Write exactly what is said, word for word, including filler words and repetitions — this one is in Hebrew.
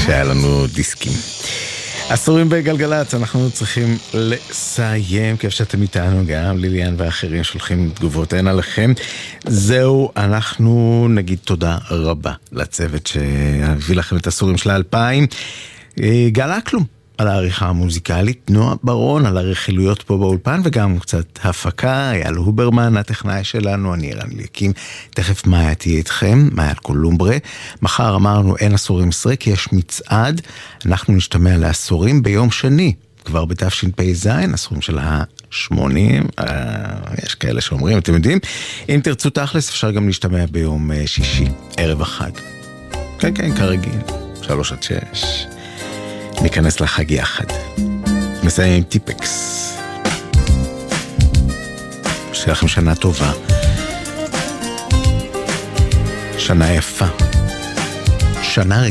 כשהיה לנו דיסקים. עשורים בגלגלת, אנחנו צריכים לסיים, כיף שאתם איתנו, גם ליליאן ואחרים שולחים תגובות הנה לכם. זהו, אנחנו נגיד תודה רבה לצוות שהביא לכם את עשורים של האלפיים. גל אקלום על העריכה המוזיקלית, נועה ברון על הרכילויות פה באולפן, וגם קצת הפקה, אייל הוברמן, הטכנאי שלנו, אני רן ליקים. תכף מאיה תהיה איתכם, מאיה על קולומברה. מחר אמרנו אין עשורים עשרה, כי יש מצעד, אנחנו נשתמע לעשורים ביום שני, כבר בתשפ"ז, עשורים של ה-שמונים, יש כאלה שאומרים, אתם יודעים, אם תרצו תכלס, אפשר גם להשתמע ביום שישי, ערב החג. כן, כן, כרגיל, שלוש עד שש. ניכנס לחג יחד. מסיים עם טיפקס. שיהיה לכם שנה טובה. שנה יפה. שנה